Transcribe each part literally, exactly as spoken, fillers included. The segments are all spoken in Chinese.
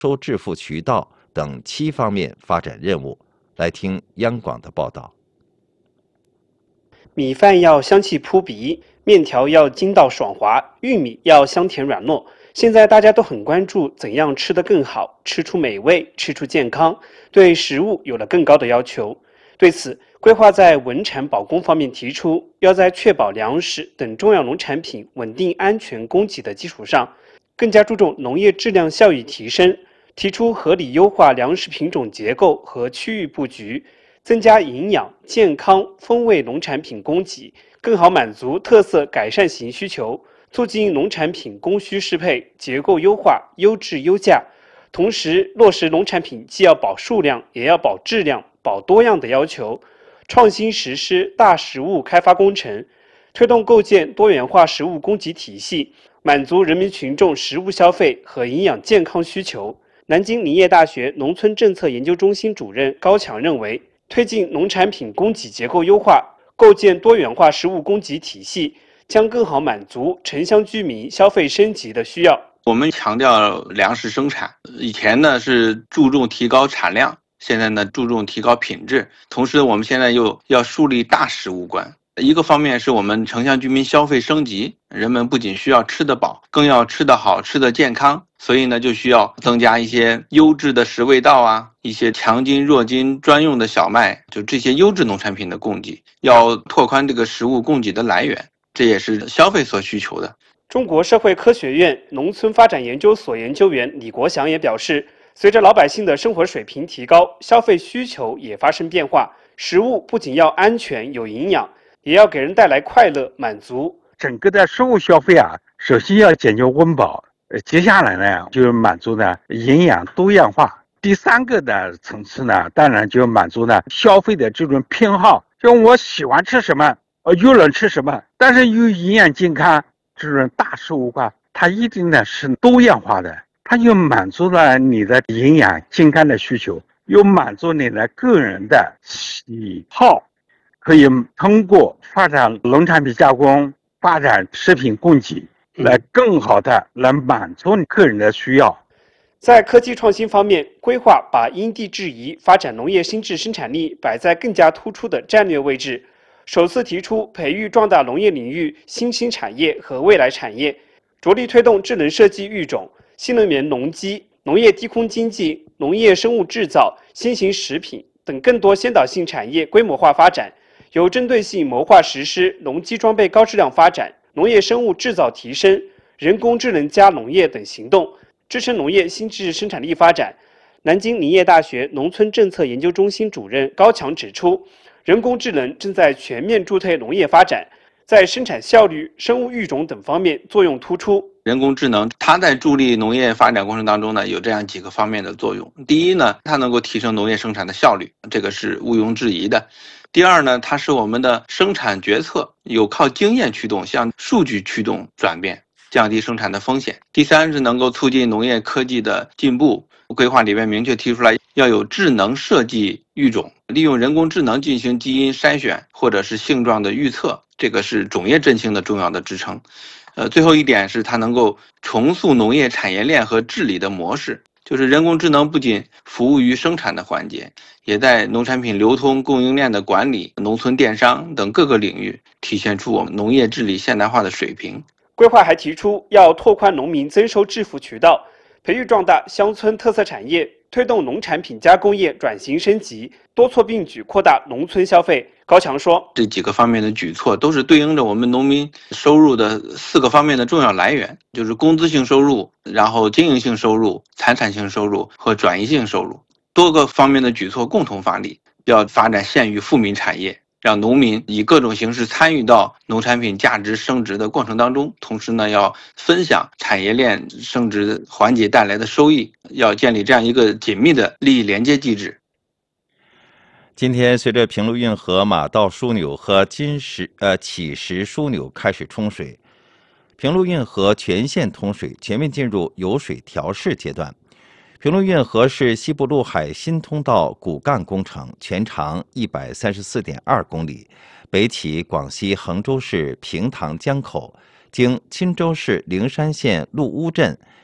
收致富渠道等七方面发展任务。来听央广的报道。 米饭要香气扑鼻，面条要筋道爽滑，玉米要香甜软糯。现在大家都很关注怎样吃得更好，吃出美味，吃出健康，对食物有了更高的要求。对此，规划在稳产保供方面提出，要在确保粮食等重要农产品稳定安全供给的基础上，更加注重农业质量效益提升，提出合理优化粮食品种结构和区域布局，增加营养、健康、风味农产品供给，更好满足特色改善型需求，促进农产品供需适配、结构优化、优质优价。同时，落实农产品既要保数量，也要保质量、保多样的要求，创新实施大食物开发工程，推动构建多元化食物供给体系，满足人民群众食物消费和营养健康需求。南京林业大学农村政策研究中心主任高强认为，推进农产品供给结构优化，构建多元化食物供给体系，将更好满足城乡居民消费升级的需要。 我们强调粮食生产，以前呢是注重提高产量，现在呢注重提高品质。同时，我们现在又要树立大食物观。一个方面是我们城乡居民消费升级，人们不仅需要吃得饱，更要吃得好、吃得健康。所以呢，就需要增加一些优质的食味道啊，一些强筋弱筋专用的小麦，就这些优质农产品的供给，要拓宽这个食物供给的来源，这也是消费所需求的。 中国社会科学院农村发展研究所研究员李国祥也表示，随着老百姓的生活水平提高，消费需求也发生变化，食物不仅要安全有营养，也要给人带来快乐满足。 整个的食物消费啊，首先要讲究温饱，呃，接下来呢就是满足呢营养多样化。第三个的层次呢，当然就满足呢消费的这种偏好，就我喜欢吃什么，呃，又能吃什么，但是又营养健康，这种大食物化，它一定呢是多样化的，它又满足了你的营养健康的需求，又满足你的个人的喜好，可以通过发展农产品加工、发展食品供给，来更好的来满足你个人的需要。 在科技创新方面，规划把因地制宜发展农业新质生产力摆在更加突出的战略位置，首次提出培育壮大农业领域新兴产业和未来产业，着力推动智能设计育种、新能源农机、农业低空经济、农业生物制造、新型食品等更多先导性产业规模化发展，有针对性谋划实施农机装备高质量发展、农业生物制造提升、人工智能加农业等行动，支撑农业新质生产力发展。南京林业大学农村政策研究中心主任高强指出，人工智能正在全面助推农业发展，在生产效率、生物育种等方面作用突出。 人工智能它在助力农业发展过程当中呢，有这样几个方面的作用。第一呢，它能够提升农业生产的效率，这个是毋庸置疑的。第二呢，它使我们的生产决策有靠经验驱动向数据驱动转变，降低生产的风险。第三是能够促进农业科技的进步，规划里面明确提出来要有智能设计育种，利用人工智能进行基因筛选或者是性状的预测，这个是种业振兴的重要的支撑。呃，最后一点是它能够重塑农业产业链和治理的模式，就是人工智能不仅服务于生产的环节，也在农产品流通、供应链的管理、农村电商等各个领域体现出我们农业治理现代化的水平。 规划还提出要拓宽农民增收致富渠道，培育壮大乡村特色产业，推动农产品加工业转型升级，多措并举扩大农村消费。高强说， 这几个方面的举措都是对应着我们农民收入的四个方面的重要来源，就是工资性收入，然后经营性收入、财产性收入和转移性收入，多个方面的举措共同发力，要发展县域富民产业，让农民以各种形式参与到农产品价值升值的过程当中，同时呢，要分享产业链升值环节带来的收益，要建立这样一个紧密的利益连接机制。 今天，随着平陆运河马道枢纽和金石呃启石枢纽开始冲水，平陆运河全线通水，全面进入有水调试阶段。平陆运河是西部陆海新通道骨干工程，全长一百三十四点二公里，北起广西衡州市平塘江口，经钦州市灵山县陆乌镇，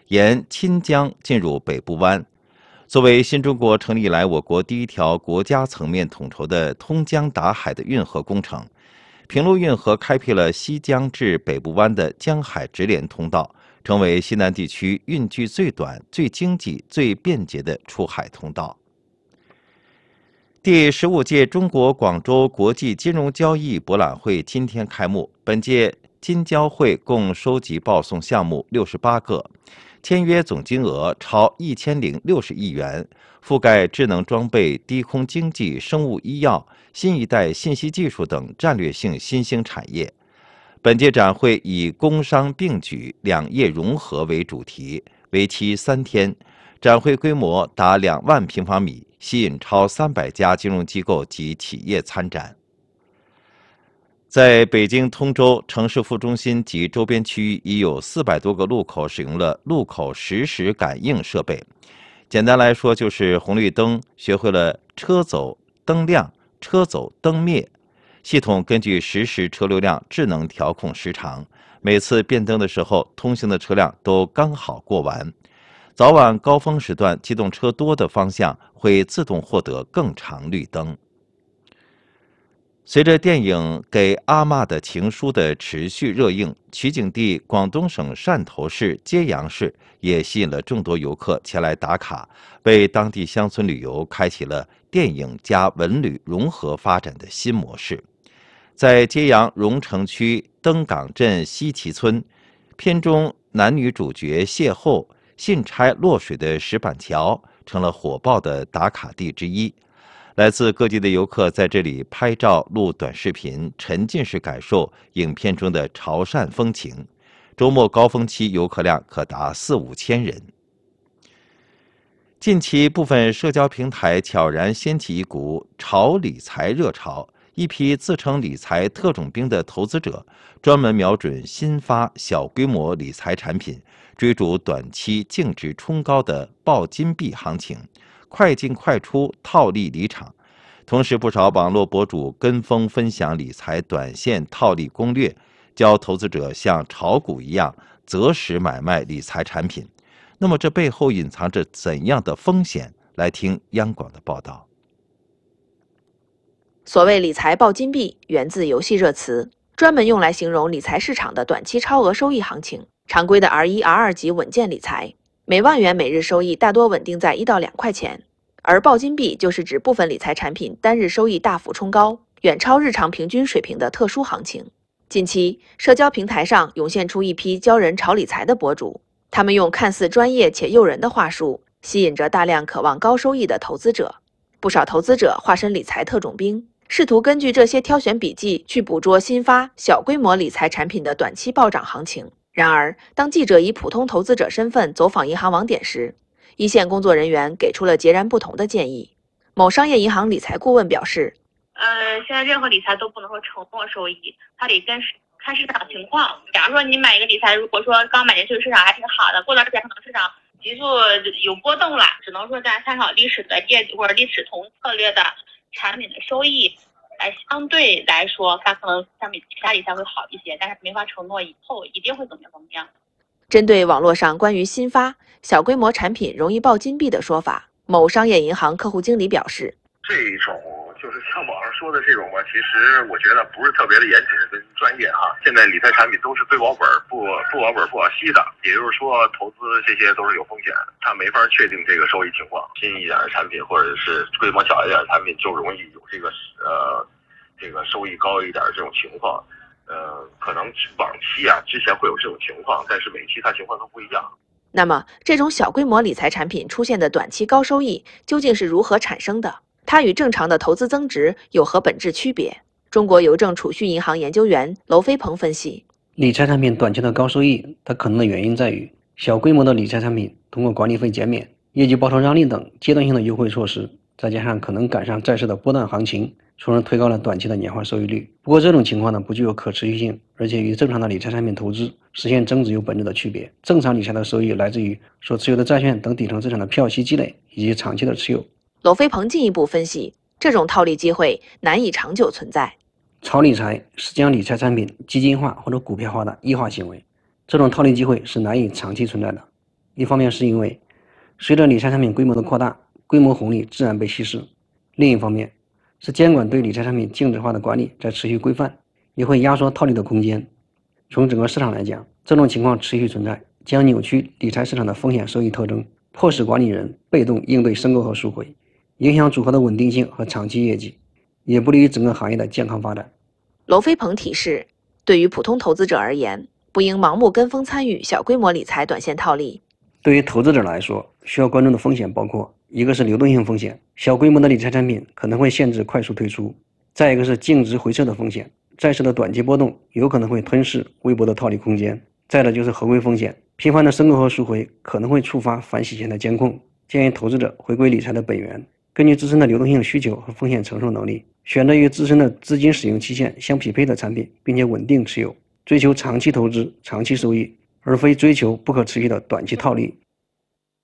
沿钦江进入北部湾。作为新中国成立以来我国第一条国家层面统筹的通江达海的运河工程，平陆运河开辟了西江至北部湾的江海直连通道，成为西南地区运距最短、最经济、最便捷的出海通道。第十五届中国广州国际金融交易博览会今天开幕。本届金交会共收集报送项目六十八个，签约总金额超一千零六十亿元，覆盖智能装备、低空经济、生物医药、新一代信息技术等战略性新兴产业。本届展会以工商并举、两业融合为主题，为期三天。展会规模达两万平方米，吸引超三百家金融机构及企业参展。在北京通州城市副中心及周边区域，已有四百多个路口使用了路口实时感应设备。简单来说，就是红绿灯学会了车走灯亮、车走灯灭，系统根据实时车流量智能调控时长，每次变灯的时候，通行的车辆都刚好过完。早晚高峰时段，机动车多的方向会自动获得更长绿灯。随着电影《给阿嬷的情书》的持续热映，取景地广东省汕头市揭阳市也吸引了众多游客前来打卡，为当地乡村旅游开启了电影加文旅融合发展的新模式。在揭阳荣城区登岗镇西岐村，片中男女主角邂逅、信差落水的石板桥成了火爆的打卡地之一。来自各地的游客在这里拍照、录短视频，沉浸式感受影片中的潮汕风情。周末高峰期游客量可达四五千人。近期，部分社交平台悄然掀起一股炒理财热潮，一批自称理财特种兵的投资者专门瞄准新发小规模理财产品，追逐短期净值冲高的爆金币行情，快进快出，套利离场。同时，不少网络博主跟风分享理财短线套利攻略，教投资者像炒股一样择时买卖理财产品。那么，这背后隐藏着怎样的风险？来听央广的报道。 所谓理财爆金币，源自游戏热词，专门用来形容理财市场的短期超额收益行情。常规的 R 一、R 二 级稳健理财，每万元每日收益大多稳定在一到两块钱。而爆金币就是指部分理财产品单日收益大幅冲高，远超日常平均水平的特殊行情。近期，社交平台上涌现出一批教人炒理财的博主，他们用看似专业且诱人的话术，吸引着大量渴望高收益的投资者。不少投资者化身理财特种兵，试图根据这些挑选笔记去捕捉新发小规模理财产品的短期暴涨行情。然而，当记者以普通投资者身份走访银行网点时，一线工作人员给出了截然不同的建议。某商业银行理财顾问表示， 呃，现在任何理财都不能说承诺收益，它得跟看市场情况。比方说你买一个理财，如果说刚买进去市场还挺好的，过段时间可能市场急速有波动了，只能说在参考历史的业绩或者历史同策略的产品的收益，来相对来说它可能相比其他理财会好一些，但是没法承诺以后一定会怎么样怎么样。 针对网络上关于新发小规模产品容易爆金币的说法，某商业银行客户经理表示， 这种就是像网上说的这种吧，其实我觉得不是特别的严谨跟专业哈。现在理财产品都是最保本不不保本不保息的，也就是说投资这些都是有风险，它没法确定这个收益情况。新一点的产品或者是规模小一点的产品就容易有这个呃这个收益高一点这种情况。呃，可能往期啊之前会有这种情况，但是每期它情况都不一样。 那么，这种小规模理财产品出现的短期高收益究竟是如何产生的？它与正常的投资增值有何本质区别？中国邮政储蓄银行研究员娄飞鹏分析， 理财产品短期的高收益，它可能的原因在于小规模的理财产品通过管理费减免、业绩报酬让利等阶段性的优惠措施，再加上可能赶上债市的波段行情，从而推高了短期的年化收益率。不过这种情况呢，不具有可持续性，而且与正常的理财产品投资实现增值有本质的区别。正常理财的收益来自于所持有的债券等底层资产的票息积累以及长期的持有。 娄飞鹏进一步分析，这种套利机会难以长久存在。 炒理财是将理财产品基金化或者股票化的异化行为，这种套利机会是难以长期存在的。 一方面是因为随着理财产品规模的扩大，规模红利自然被稀释；另一方面是监管对理财产品净值化的管理在持续规范，也会压缩套利的空间。从整个市场来讲，这种情况持续存在，将扭曲理财市场的风险收益特征，迫使管理人被动应对申购和赎回，影响组合的稳定性和长期业绩，也不利于整个行业的健康发展。 娄飞鹏提示，对于普通投资者而言，不应盲目跟风参与小规模理财短线套利。 对于投资者来说，需要关注的风险包括：一个是流动性风险，小规模的理财产品可能会限制快速退出；再一个是净值回撤的风险，债市的短期波动有可能会吞噬微薄的套利空间；再的就是合规风险，频繁的申购和赎回可能会触发反洗钱的监控。建议投资者回归理财的本源，根据自身的流动性需求和风险承受能力，选择与自身的资金使用期限相匹配的产品，并且稳定持有，追求长期投资、长期收益，而非追求不可持续的短期套利。